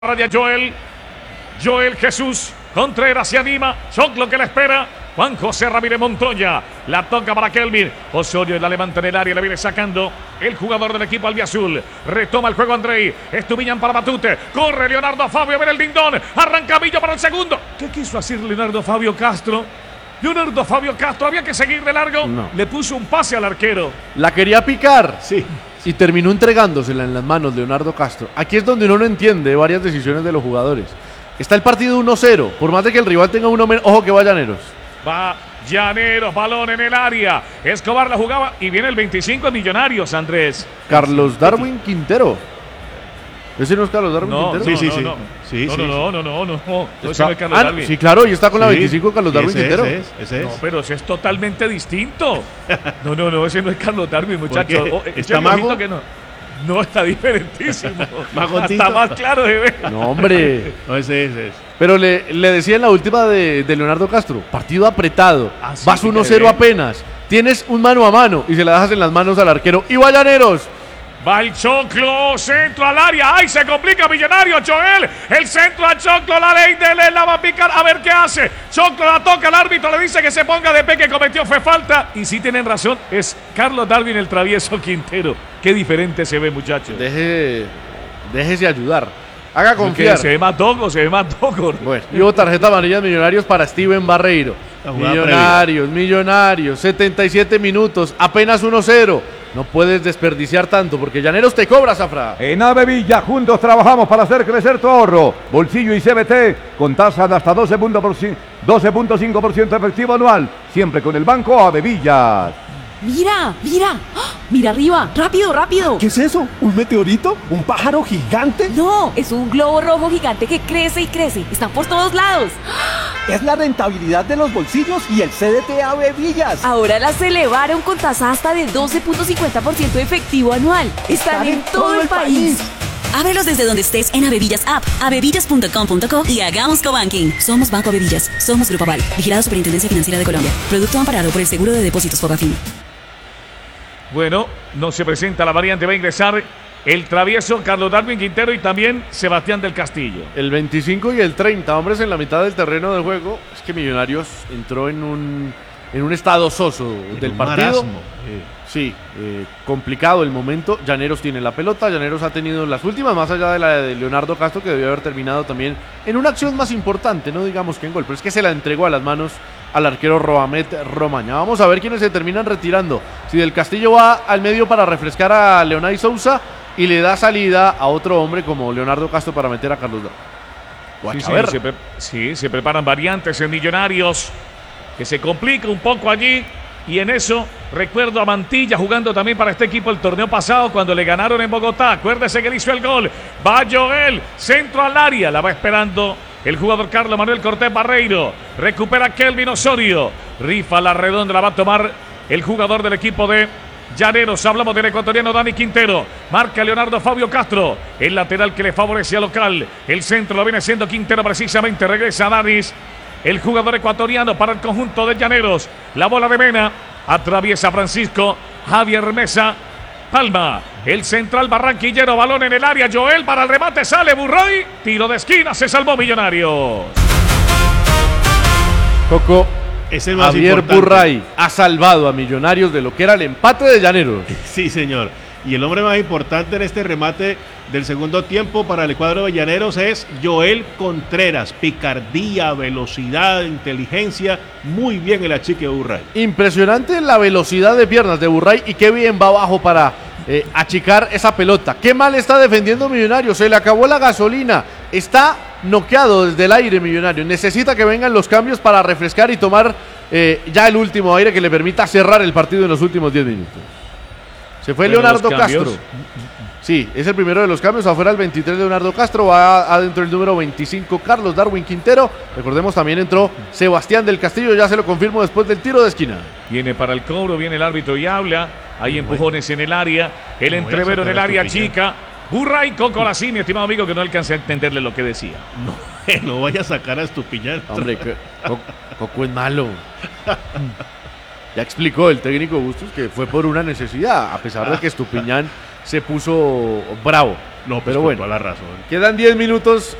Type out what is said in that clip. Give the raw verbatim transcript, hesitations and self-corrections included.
Raya Joel, Joel Jesús Contreras se anima, Choclo que la espera, Juan José Ramírez Montoya, la toca para Kelvin, Osorio la levanta en el área, la viene sacando el jugador del equipo albiazul, retoma el juego Andrei, Estupiñán para Matute, corre Leonardo Fabio a ver el dindón, arranca Villa para el segundo, ¿qué quiso hacer Leonardo Fabio Castro? Leonardo Fabio Castro, había que seguir de largo, no. Le puso un pase al arquero. La quería picar, sí. Y terminó entregándosela en las manos Leonardo Castro. Aquí es donde uno no entiende varias decisiones de los jugadores. Está el partido uno cero, por más de que el rival tenga uno menos. Ojo que va Llaneros. Va Llaneros, balón en el área. Escobar la jugaba y viene el veinticinco de Millonarios, Andrés. Carlos Darwin Quintero. ¿Ese no es Carlos Darwin no, Quintero? Sí, sí, no, sí. No, sí, no, sí, no, no, no, no, no, no, ese no es Carlos ah, Darwin. Sí, claro, y está con la sí, veinticinco Carlos Darwin ese, Quintero. Ese es, ese es. No, pero ese es totalmente distinto. No, no, no, ese no es Carlos Darwin, muchachos. Oh, ¿Está mago? Que no. No, está diferentísimo. Magotito. Está más claro de ver. No, hombre. No, ese es. Ese. Pero le, le decía en la última de, de Leonardo Castro, partido apretado, ah, sí, vas uno cero apenas, tienes un mano a mano y se la dejas en las manos al arquero. ¡Y va Llaneros! Va el Choclo, centro al área, ¡ay, se complica Millonario! Joel, el centro a Choclo, la ley de él la va a picar, a ver qué hace. Choclo la toca, el árbitro le dice que se ponga de pie, que cometió, fue falta. Y sí tienen razón, es Carlos Darwin el travieso Quintero. Qué diferente se ve, muchachos. Deje, déjese ayudar. Haga confiar. Se ve más toco, se ve más toco. Bueno, y hubo tarjeta amarilla de Millonarios para Steven Barreiro. Millonarios, Millonarios, setenta y siete minutos, apenas uno cero. No puedes desperdiciar tanto porque Llaneros te cobra, Zafra. En Avevilla juntos trabajamos para hacer crecer tu ahorro. Bolsillo y C B T con tasa de hasta doce punto cinco por ciento efectivo anual. Siempre con el Banco Avevillas. Mira, mira, ¡oh! Mira arriba, rápido, rápido. ¿Qué es eso? ¿Un meteorito? ¿Un pájaro gigante? No, es un globo rojo gigante que crece y crece. Están por todos lados. Es la rentabilidad de los bolsillos y el C D T Avevillas. Ahora las elevaron con tasa hasta de doce punto cincuenta por ciento efectivo anual. Están, Están en, en todo, todo el país. país. Ábrelos desde donde estés en Avevillas App, avevillas punto com punto co y hagamos cobanking. Somos Banco Avevillas, somos Grupo Aval, vigilado Superintendencia Financiera de Colombia. Producto amparado por el Seguro de Depósitos Fogafín. Bueno, no se presenta la variante, va a ingresar el travieso Carlos Darwin Quintero y también Sebastián del Castillo. El veinticinco y el treinta, hombres en la mitad del terreno de juego. Es que Millonarios entró en un, en un estado soso del partido. Marasmo. Sí, eh, complicado el momento. Llaneros tiene la pelota, Llaneros ha tenido las últimas, más allá de la de Leonardo Castro, que debió haber terminado también en una acción más importante, no digamos que en gol, pero es que se la entregó a las manos al arquero Roamet Romaña. Vamos a ver quiénes se terminan retirando. Si Del Castillo va al medio para refrescar a Leonay Sousa y le da salida a otro hombre como Leonardo Castro para meter a Carlos Darwin. Sí, sí, se pre- sí, se preparan variantes en Millonarios, que se complica un poco allí. Y en eso recuerdo a Mantilla jugando también para este equipo el torneo pasado cuando le ganaron en Bogotá. Acuérdese que él hizo el gol. Va Joel, centro al área, la va esperando el jugador Carlos Manuel Cortés Barreiro. Recupera Kelvin Osorio. Rifa la redonda, la va a tomar el jugador del equipo de Llaneros. Hablamos del ecuatoriano Dani Quintero. Marca Leonardo Fabio Castro. El lateral que le favorece al local. El centro lo viene siendo Quintero precisamente. Regresa Danis. El jugador ecuatoriano para el conjunto de Llaneros. La bola de Mena. Atraviesa Francisco Javier Mesa. Palma. El central barranquillero. Balón en el área. Joel para el remate. Sale Burroy. Tiro de esquina. Se salvó Millonarios. Coco. Es el más Javier importante. Burray ha salvado a Millonarios de lo que era el empate de Llaneros. Sí, señor. Y el hombre más importante en este remate del segundo tiempo para el cuadro de Llaneros es Joel Contreras. Picardía, velocidad, inteligencia. Muy bien el achique de Burray. Impresionante la velocidad de piernas de Burray y qué bien va abajo para eh, achicar esa pelota. Qué mal está defendiendo Millonarios. Se le acabó la gasolina. Está noqueado desde el aire Millonarios. Necesita que vengan los cambios para refrescar y tomar eh, ya el último aire que le permita cerrar el partido en los últimos diez minutos. Se fue Pero Leonardo Castro. Sí, es el primero de los cambios. Afuera el veintitrés Leonardo Castro. Va adentro el número veinticinco Carlos Darwin Quintero. Recordemos también entró Sebastián del Castillo. Ya se lo confirmo después del tiro de esquina. Viene para el cobro, viene el árbitro y habla. Hay empujones en el área. El entrevero en el área chica. Burray con Colasí, mi estimado amigo, que no alcancé a entenderle lo que decía. No, no vaya a sacar a Estupiñán. Hombre, que, Coco, Coco es malo. Ya explicó el técnico Bustos que fue por una necesidad, a pesar de que Estupiñán se puso bravo. No, pues pero con bueno, toda la razón. quedan diez minutos